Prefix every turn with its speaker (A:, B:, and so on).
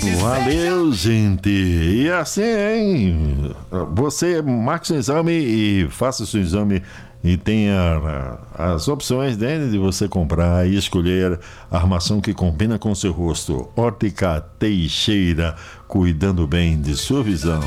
A: Valeu, gente. E assim, hein? Você marque seu exame e faça seu exame e tenha as opções, né, de você comprar e escolher a armação que combina com seu rosto. Ótica Teixeira, cuidando bem de sua visão.